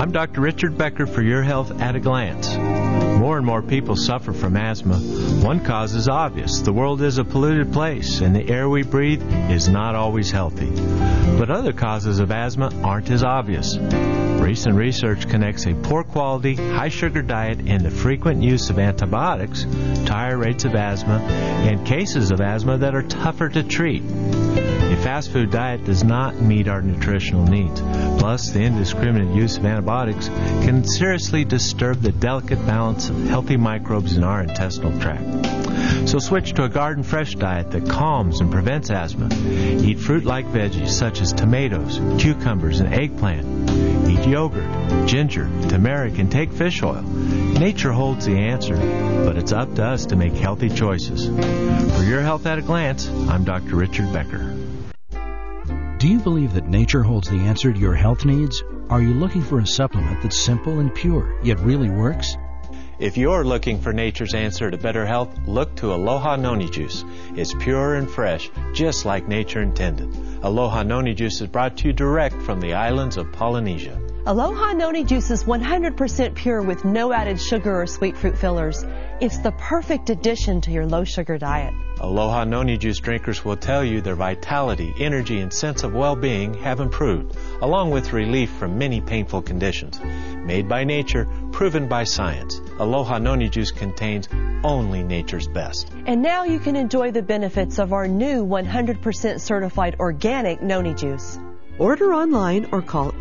I'm Dr. Richard Becker for Your Health at a Glance. More and more people suffer from asthma. One cause is obvious. The world is a polluted place, and the air we breathe is not always healthy. But other causes of asthma aren't as obvious. Recent research connects a poor quality, high sugar diet and the frequent use of antibiotics to higher rates of asthma and cases of asthma that are tougher to treat. A fast food diet does not meet our nutritional needs. Plus, the indiscriminate use of antibiotics can seriously disturb the delicate balance of healthy microbes in our intestinal tract. So switch to a garden fresh diet that calms and prevents asthma. Eat fruit-like veggies such as tomatoes, cucumbers, and eggplant. Eat yogurt, ginger, turmeric, and take fish oil. Nature holds the answer, but it's up to us to make healthy choices. For Your Health at a Glance, I'm Dr. Richard Becker. Do you believe that nature holds the answer to your health needs? Are you looking for a supplement that's simple and pure, yet really works? If you're looking for nature's answer to better health, look to Aloha Noni Juice. It's pure and fresh, just like nature intended. Aloha Noni Juice is brought to you direct from the islands of Polynesia. Aloha Noni Juice is 100% pure with no added sugar or sweet fruit fillers. It's the perfect addition to your low-sugar diet. Aloha Noni Juice drinkers will tell you their vitality, energy, and sense of well-being have improved, along with relief from many painful conditions. Made by nature, proven by science, Aloha Noni Juice contains only nature's best. And now you can enjoy the benefits of our new 100% certified organic Noni Juice. Order online or call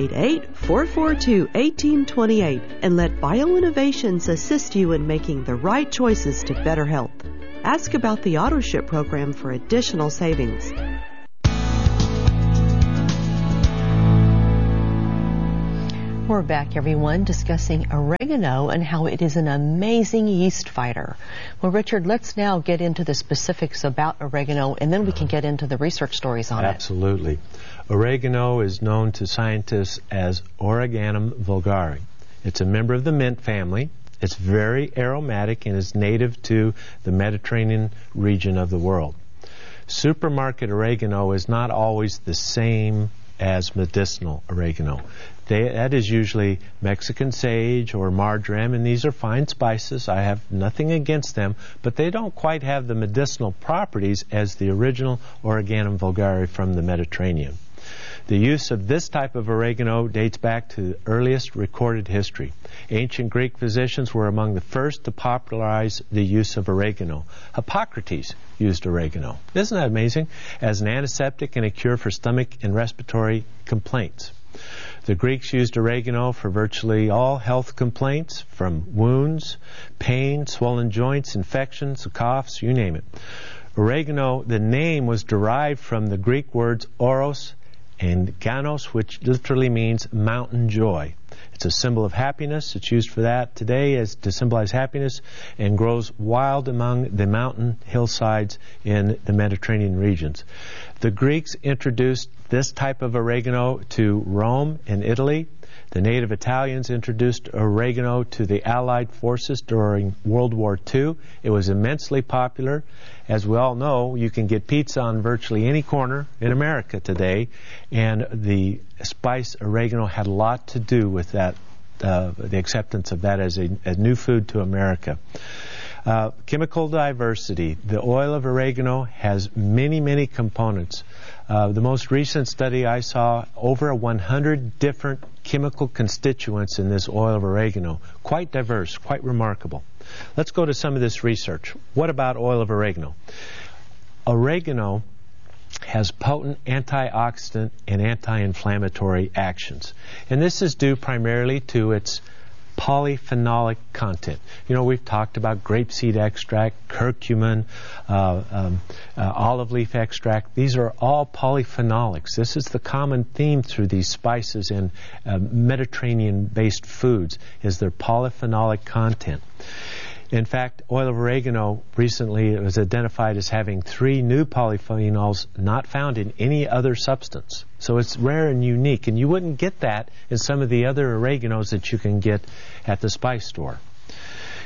888-442-1828 and let BioInnovations assist you in making the right choices to better health. Ask about the AutoShip program for additional savings. We're back, everyone, discussing oregano and how it is an amazing yeast fighter. Well, Richard, let's now get into the specifics about oregano, and then we can get into the research stories on it. Absolutely. Oregano is known to scientists as Origanum vulgare. It's a member of the mint family. It's very aromatic and is native to the Mediterranean region of the world. Supermarket oregano is not always the same as medicinal oregano. That is usually Mexican sage or marjoram, and these are fine spices. I have nothing against them, but they don't quite have the medicinal properties as the original Origanum vulgare from the Mediterranean. The use of this type of oregano dates back to the earliest recorded history. Ancient Greek physicians were among the first to popularize the use of oregano. Hippocrates used oregano. Isn't that amazing? As an antiseptic and a cure for stomach and respiratory complaints. The Greeks used oregano for virtually all health complaints, from wounds, pain, swollen joints, infections, coughs, you name it. Oregano, the name was derived from the Greek words oros and ganos, which literally means mountain joy. It's a symbol of happiness. It's used for that today as to symbolize happiness, and grows wild among the mountain hillsides in the Mediterranean regions. The Greeks introduced this type of oregano to Rome and Italy. The native Italians introduced oregano to the Allied forces during World War II. It was immensely popular. As we all know, you can get pizza on virtually any corner in America today, and the spice oregano had a lot to do with that, the acceptance of that as a new food to America. Chemical diversity. The oil of oregano has many, many components. The most recent study I saw, over 100 different chemical constituents in this oil of oregano. Quite diverse, quite remarkable. Let's go to some of this research. What about oil of oregano? Oregano has potent antioxidant and anti-inflammatory actions. And this is due primarily to its polyphenolic content. You know, we've talked about grapeseed extract, curcumin, olive leaf extract. These are all polyphenolics. This is the common theme through these spices and Mediterranean-based foods, is their polyphenolic content. In fact, oil of oregano recently was identified as having 3 new polyphenols not found in any other substance. So it's rare and unique, and you wouldn't get that in some of the other oreganos that you can get at the spice store.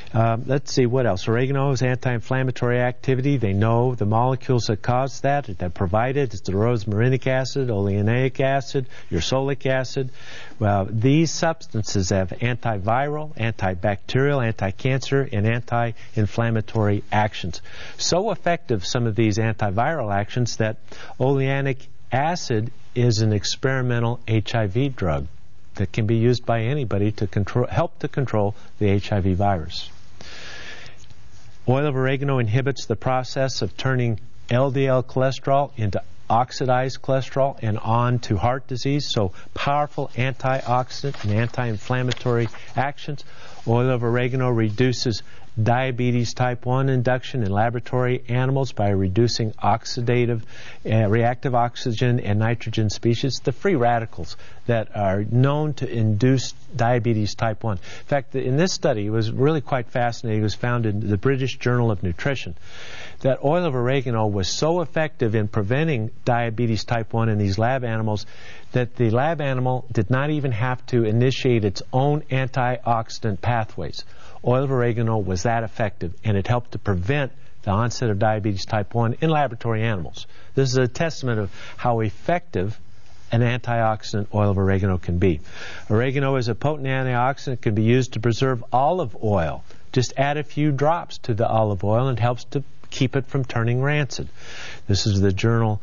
Let's see, what else? Oregano has anti-inflammatory activity. They know the molecules that cause that provide it. It's the rosmarinic acid, oleanic acid, ursolic acid. Well, these substances have antiviral, antibacterial, anti-cancer, and anti-inflammatory actions. So effective, some of these antiviral actions, that oleanic acid is an experimental HIV drug that can be used by anybody to help to control the HIV virus. Oil of oregano inhibits the process of turning LDL cholesterol into oxidized cholesterol and on to heart disease, so powerful antioxidant and anti-inflammatory actions. Oil of oregano reduces diabetes type 1 induction in laboratory animals by reducing oxidative, reactive oxygen and nitrogen species, the free radicals that are known to induce diabetes type 1. In fact, in this study, it was really quite fascinating. It was found in the British Journal of Nutrition that oil of oregano was so effective in preventing diabetes type 1 in these lab animals that the lab animal did not even have to initiate its own antioxidant pathways. Oil of oregano was that effective, and it helped to prevent the onset of diabetes type 1 in laboratory animals. This is a testament of how effective an antioxidant oil of oregano can be. Oregano is a potent antioxidant. It can be used to preserve olive oil. Just add a few drops to the olive oil and it helps to keep it from turning rancid. This is the Journal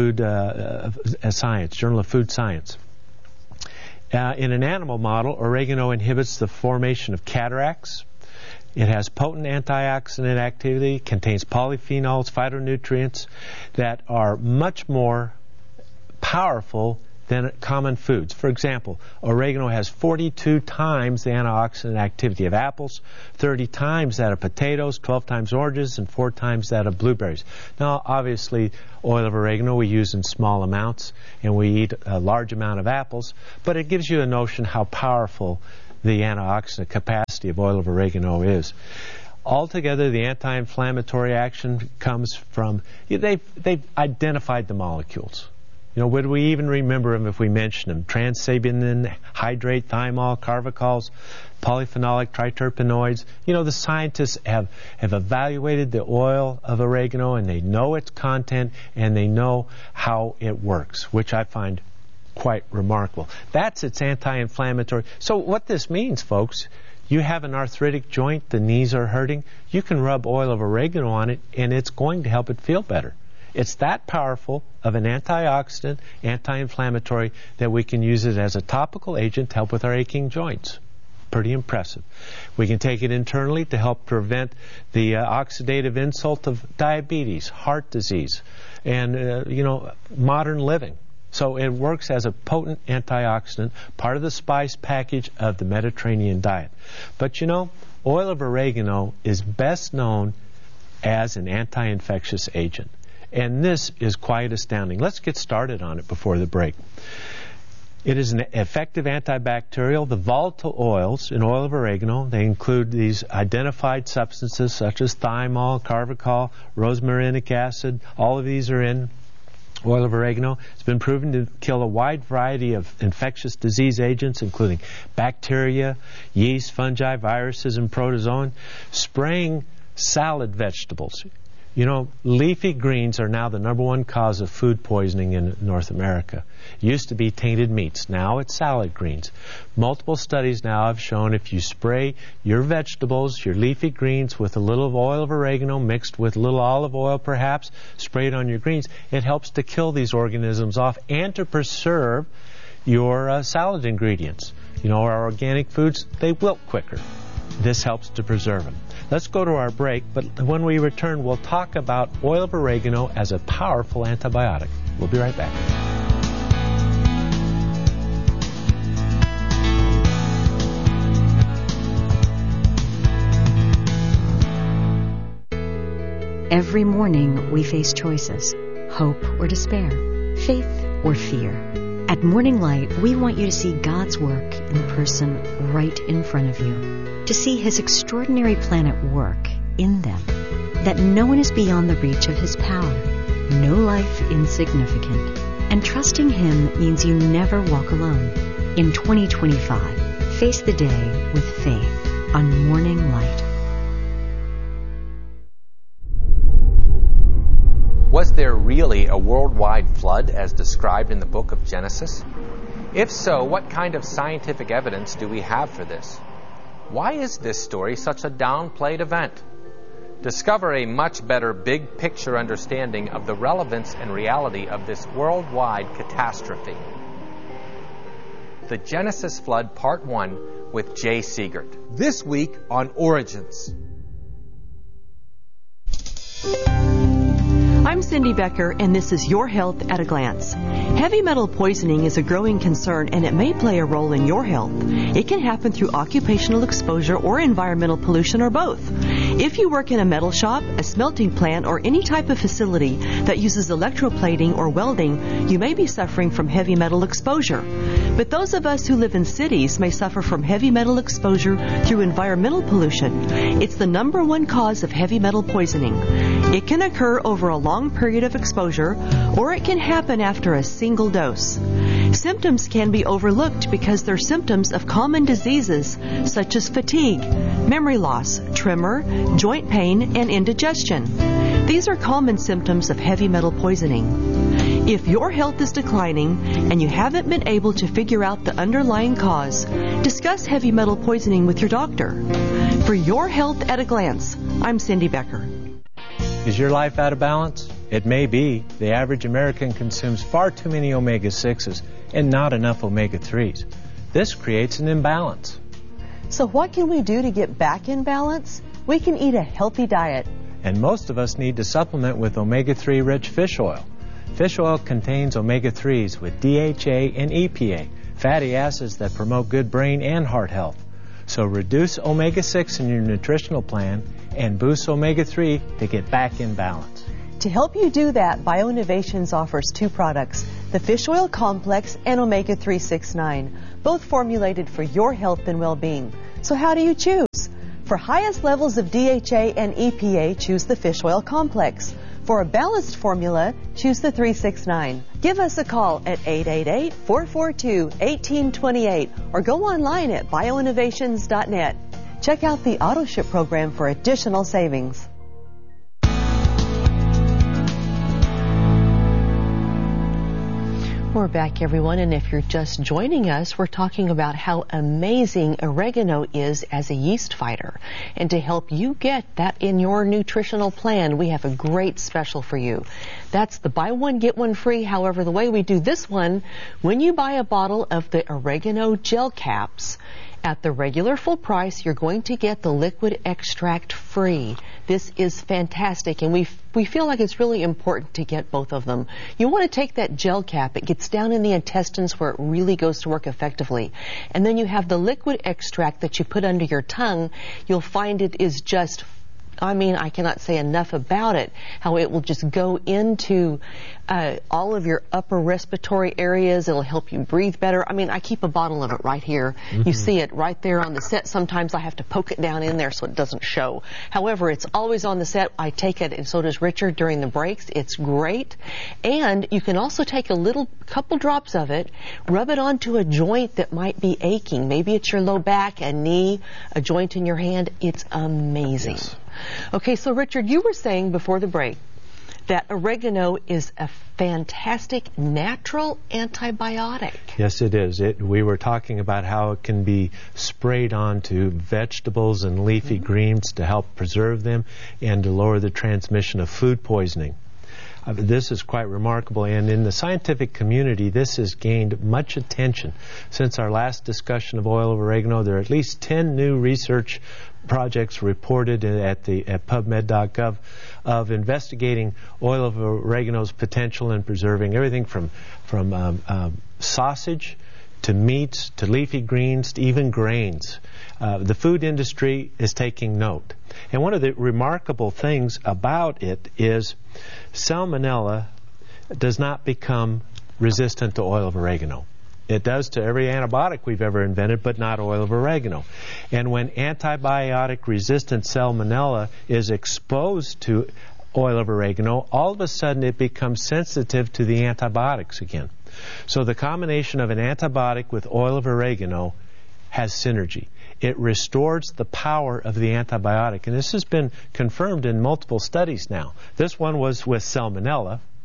Journal of Food Science. In an animal model, oregano inhibits the formation of cataracts. It has potent antioxidant activity, contains polyphenols, phytonutrients that are much more powerful than common foods. For example, oregano has 42 times the antioxidant activity of apples, 30 times that of potatoes, 12 times oranges, and 4 times that of blueberries. Now, obviously, oil of oregano we use in small amounts, and we eat a large amount of apples, but it gives you a notion how powerful the antioxidant capacity of oil of oregano is. Altogether, the anti-inflammatory action comes from, they've identified the molecules. You know, would we even remember them if we mentioned them? Transaminases, hydrate, thymol, carvacols, polyphenolic triterpenoids. You know, the scientists have evaluated the oil of oregano, and they know its content, and they know how it works, which I find quite remarkable. That's its anti-inflammatory. So what this means, folks, you have an arthritic joint, the knees are hurting, you can rub oil of oregano on it, and it's going to help it feel better. It's that powerful of an antioxidant, anti-inflammatory, that we can use it as a topical agent to help with our aching joints. Pretty impressive. We can take it internally to help prevent the oxidative insult of diabetes, heart disease, and, modern living. So it works as a potent antioxidant, part of the spice package of the Mediterranean diet. But oil of oregano is best known as an anti-infectious agent. And this is quite astounding. Let's get started on it before the break. It is an effective antibacterial. The volatile oils in oil of oregano, they include these identified substances such as thymol, carvacol, rosmarinic acid. All of these are in oil of oregano. It's been proven to kill a wide variety of infectious disease agents, including bacteria, yeast, fungi, viruses, and protozoan. Spraying salad vegetables. Leafy greens are now the #1 cause of food poisoning in North America. It used to be tainted meats. Now it's salad greens. Multiple studies now have shown if you spray your vegetables, your leafy greens, with a little oil of oregano mixed with a little olive oil perhaps, spray it on your greens, it helps to kill these organisms off and to preserve your salad ingredients. Our organic foods, they wilt quicker. This helps to preserve them. Let's go to our break, but when we return, we'll talk about oil of oregano as a powerful antibiotic. We'll be right back. Every morning we face choices, hope or despair, faith or fear. At Morning Light, we want you to see God's work in the person right in front of you, to see His extraordinary plan at work in them, that no one is beyond the reach of His power, no life insignificant. And trusting Him means you never walk alone. In 2025, face the day with faith on Morning Light. there really a worldwide flood as described in the book of Genesis? If so, what kind of scientific evidence do we have for this? Why is this story such a downplayed event? Discover a much better big picture understanding of the relevance and reality of this worldwide catastrophe. The Genesis Flood Part 1 with Jay Seegert. This week on Origins. I'm Cindy Becker, and this is Your Health at a Glance. Heavy metal poisoning is a growing concern, and it may play a role in your health. It can happen through occupational exposure or environmental pollution, or both. If you work in a metal shop, a smelting plant, or any type of facility that uses electroplating or welding, you may be suffering from heavy metal exposure. But those of us who live in cities may suffer from heavy metal exposure through environmental pollution. It's the #1 cause of heavy metal poisoning. It can occur over a long period of exposure, or it can happen after a single dose. Symptoms can be overlooked because they're symptoms of common diseases such as fatigue, memory loss, tremor, joint pain, and indigestion. These are common symptoms of heavy metal poisoning. If your health is declining and you haven't been able to figure out the underlying cause, discuss heavy metal poisoning with your doctor. For Your Health at a Glance, I'm Cindy Becker. Is your life out of balance? It may be. The average American consumes far too many omega-6s and not enough omega-3s. This creates an imbalance. So what can we do to get back in balance? We can eat a healthy diet. And most of us need to supplement with omega-3 rich fish oil. Fish oil contains omega-3s with DHA and EPA, fatty acids that promote good brain and heart health. So reduce omega-6 in your nutritional plan and boost omega-3 to get back in balance. To help you do that, BioInnovations offers 2 products, the Fish Oil Complex and Omega 369, both formulated for your health and well-being. So how do you choose? For highest levels of DHA and EPA, choose the Fish Oil Complex. For a balanced formula, choose the 369. Give us a call at 888-442-1828 or go online at bioinnovations.net. Check out the AutoShip program for additional savings. We're back, everyone, and if you're just joining us, we're talking about how amazing oregano is as a yeast fighter. And to help you get that in your nutritional plan, we have a great special for you. That's the buy one, get one free. However, the way we do this one, when you buy a bottle of the oregano gel caps, at the regular full price, you're going to get the liquid extract free. This is fantastic, and we feel like it's really important to get both of them. You want to take that gel cap. It gets down in the intestines where it really goes to work effectively. And then you have the liquid extract that you put under your tongue. You'll find it is just, I cannot say enough about it, how it will just go into all of your upper respiratory areas. It'll help you breathe better. I keep a bottle of it right here. Mm-hmm. You see it right there on the set. Sometimes I have to poke it down in there so it doesn't show. However, it's always on the set. I take it, and so does Richard, during the breaks. It's great. And you can also take a couple drops of it, rub it onto a joint that might be aching. Maybe it's your low back, a knee, a joint in your hand. It's amazing. Yes. Okay, so Richard, you were saying before the break that oregano is a fantastic natural antibiotic. Yes, it is. We were talking about how it can be sprayed onto vegetables and leafy greens to help preserve them and to lower the transmission of food poisoning. This is quite remarkable, and in the scientific community, this has gained much attention. Since our last discussion of oil of oregano, there are at least 10 new research projects reported at PubMed.gov of investigating oil of oregano's potential in preserving everything from sausage to meats to leafy greens to even grains. The food industry is taking note. And one of the remarkable things about it is salmonella does not become resistant to oil of oregano. It does to every antibiotic we've ever invented, but not oil of oregano. And when antibiotic-resistant salmonella is exposed to oil of oregano, all of a sudden it becomes sensitive to the antibiotics again. So the combination of an antibiotic with oil of oregano has synergy. It restores the power of the antibiotic. And this has been confirmed in multiple studies now. This one was with salmonella,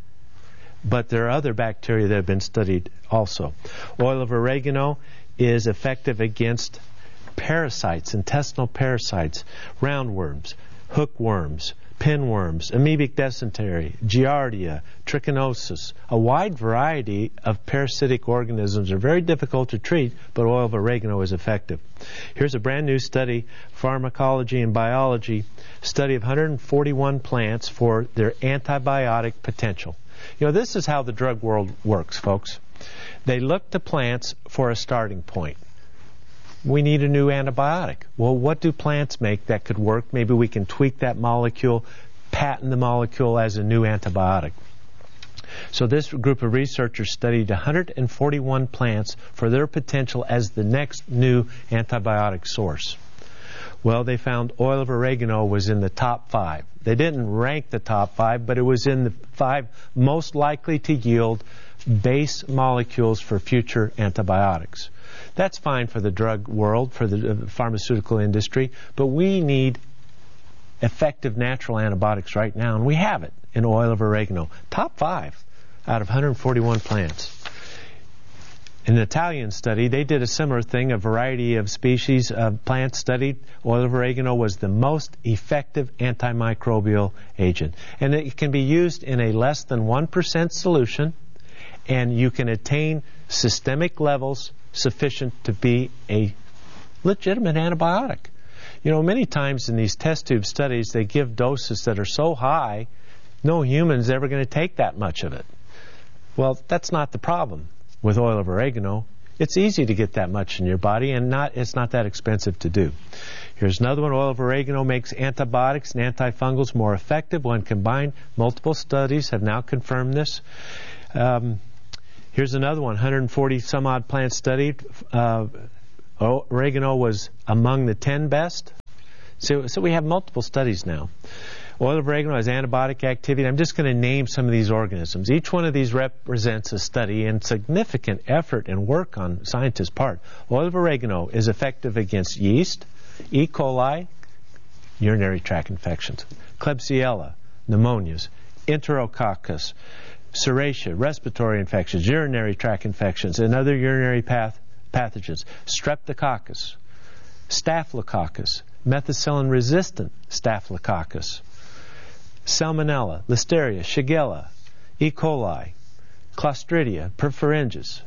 but there are other bacteria that have been studied also. Oil of oregano is effective against parasites, intestinal parasites, roundworms, hookworms, pinworms, amoebic dysentery, giardia, trichinosis. A wide variety of parasitic organisms are very difficult to treat, but oil of oregano is effective. Here's a brand new study, Pharmacology and Biology, study of 141 plants for their antibiotic potential. You know, this is how the drug world works, folks. They look to plants for a starting point. We need a new antibiotic. Well, what do plants make that could work? Maybe we can tweak that molecule, patent the molecule as a new antibiotic. So this group of researchers studied 141 plants for their potential as the next new antibiotic source. Well, they found oil of oregano was in the top 5. They didn't rank the top 5, but it was in the 5 most likely to yield base molecules for future antibiotics. That's fine for the drug world, for the pharmaceutical industry, but we need effective natural antibiotics right now, and we have it in oil of oregano. Top 5 out of 141 plants. In an Italian study, they did a similar thing, a variety of species of plants studied. Oil of oregano was the most effective antimicrobial agent. And it can be used in a less than 1% solution, and you can attain systemic levels sufficient to be a legitimate antibiotic. You know, many times in these test tube studies, they give doses that are so high, no human's ever going to take that much of it. Well, that's not the problem with oil of oregano. It's easy to get that much in your body, and it's not that expensive to do. Here's another one. Oil of oregano makes antibiotics and antifungals more effective when combined. Multiple studies have now confirmed this. Here's another one, 140 some odd plants studied. Oregano was among the 10 best. So we have multiple studies now. Oil of oregano has antibiotic activity. I'm just going to name some of these organisms. Each one of these represents a study and significant effort and work on scientists' part. Oil of oregano is effective against yeast, E. coli, urinary tract infections, Klebsiella, pneumonias, Enterococcus, Serratia, respiratory infections, urinary tract infections, and other urinary pathogens, Streptococcus, Staphylococcus, methicillin-resistant Staphylococcus, Salmonella, Listeria, Shigella, E. coli, Clostridia, Perfringens,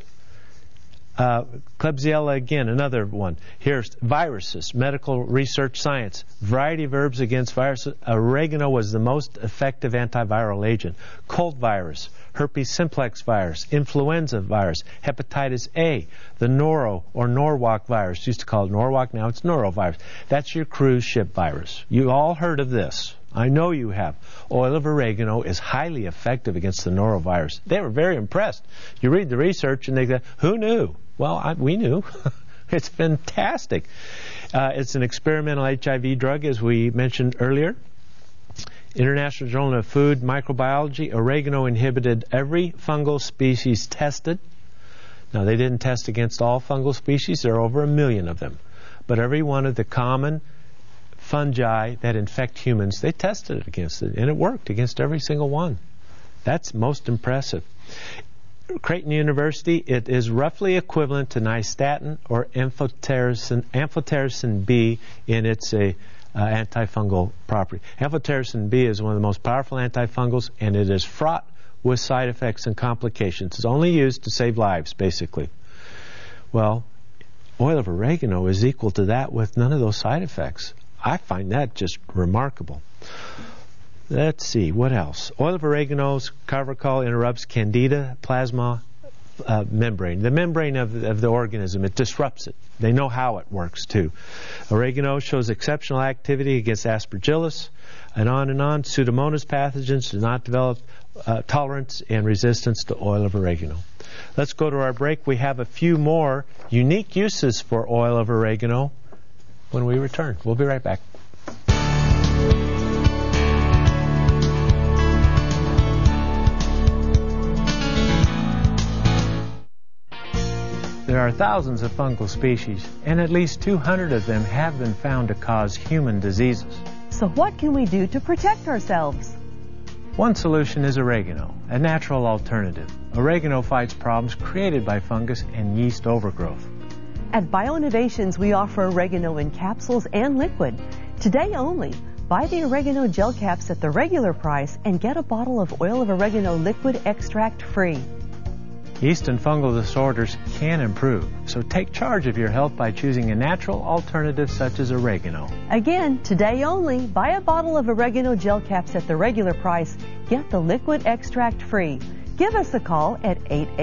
Klebsiella again, another one. Here's viruses, medical research science, variety of herbs against viruses. Oregano was the most effective antiviral agent. Cold virus, herpes simplex virus, influenza virus, hepatitis A, the noro or Norwalk virus. Used to call it Norwalk, now it's norovirus. That's your cruise ship virus. You all heard of this. I know you have. Oil of oregano is highly effective against the norovirus. They were very impressed. You read the research and they go, who knew? Well, we knew. It's fantastic. It's an experimental HIV drug, as we mentioned earlier. International Journal of Food Microbiology, oregano inhibited every fungal species tested. Now, they didn't test against all fungal species. There are over 1 million of them. But every one of the common fungi that infect humans, they tested it against it, and it worked against every single one. That's most impressive. Creighton University, it is roughly equivalent to nystatin or amphotericin B in its antifungal property. Amphotericin B is one of the most powerful antifungals, and it is fraught with side effects and complications. It's only used to save lives, basically. Well, oil of oregano is equal to that with none of those side effects. I find that just remarkable. Let's see, what else? Oil of oregano's carvacol interrupts candida plasma membrane. The membrane of the organism, it disrupts it. They know how it works, too. Oregano shows exceptional activity against aspergillus, and on. Pseudomonas pathogens do not develop tolerance and resistance to oil of oregano. Let's go to our break. We have a few more unique uses for oil of oregano when we return. We'll be right back. There are thousands of fungal species, and at least 200 of them have been found to cause human diseases. So what can we do to protect ourselves? One solution is oregano, a natural alternative. Oregano fights problems created by fungus and yeast overgrowth. At BioInnovations, we offer oregano in capsules and liquid. Today only, buy the oregano gel caps at the regular price and get a bottle of oil of oregano liquid extract free. Yeast and fungal disorders can improve, so take charge of your health by choosing a natural alternative such as oregano. Again, today only, buy a bottle of oregano gel caps at the regular price. Get the liquid extract free. Give us a call at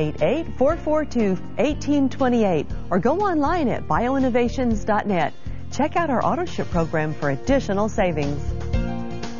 888-442-1828 or go online at bioinnovations.net. Check out our auto ship program for additional savings.